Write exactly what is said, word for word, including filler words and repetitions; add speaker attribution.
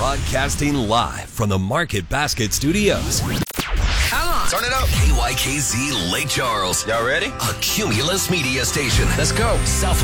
Speaker 1: Broadcasting live from the Market Basket Studios.
Speaker 2: Come on.
Speaker 3: Turn it up.
Speaker 1: K Y K Z Lake Charles.
Speaker 3: Y'all ready?
Speaker 1: A Cumulus media station.
Speaker 3: Let's go.
Speaker 1: South